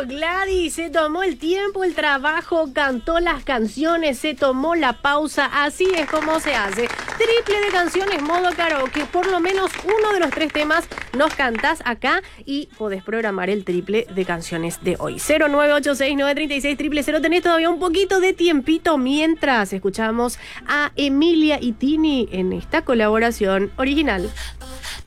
Gladys se tomó el tiempo, el trabajo, cantó las canciones, se tomó la pausa. Así es como se hace. Triple de canciones, modo karaoke. Por lo menos uno de los 3 temas nos cantás acá y podés programar el triple de canciones de hoy. 09869360000. Tenés todavía un poquito de tiempito mientras escuchamos a Emilia y Tini en esta colaboración original.